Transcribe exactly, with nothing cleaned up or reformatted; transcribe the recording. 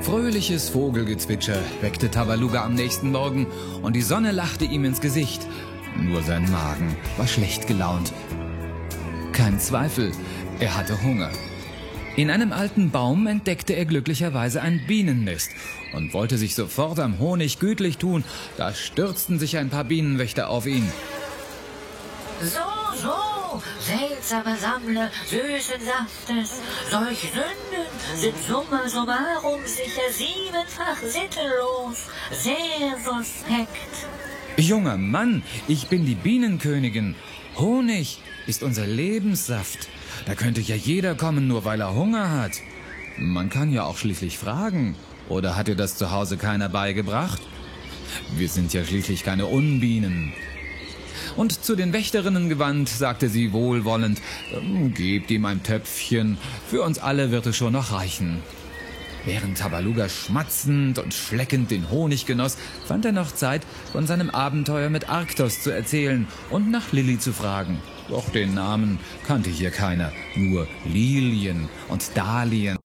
Fröhliches Vogelgezwitscher weckte Tabaluga am nächsten Morgen und die Sonne lachte ihm ins Gesicht. Nur sein Magen war schlecht gelaunt. Kein Zweifel, er hatte Hunger. In einem alten Baum entdeckte er glücklicherweise ein Bienennest und wollte sich sofort am Honig gütlich tun. Da stürzten sich ein paar Bienenwächter auf ihn. So, so, seltsamer Sammler süßen Saftes, solch Sünden sind summa summarum sicher siebenfach sittenlos, sehr suspekt. Junger Mann, ich bin die Bienenkönigin. Honig ist unser Lebenssaft. Da könnte ja jeder kommen, nur weil er Hunger hat. Man kann ja auch schließlich fragen. Oder hat dir das zu Hause keiner beigebracht? Wir sind ja schließlich keine Unbienen. Und zu den Wächterinnen gewandt, sagte sie wohlwollend, gebt ihm ein Töpfchen, für uns alle wird es schon noch reichen. Während Tabaluga schmatzend und schleckend den Honig genoss, fand er noch Zeit, von seinem Abenteuer mit Arktos zu erzählen und nach Lilli zu fragen. Doch den Namen kannte hier keiner, nur Lilien und Dahlien.